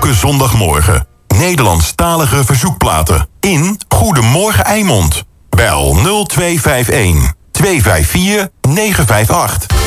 Elke zondagmorgen Nederlandstalige verzoekplaten in Goedemorgen Eimond. Bel 0251 254 958.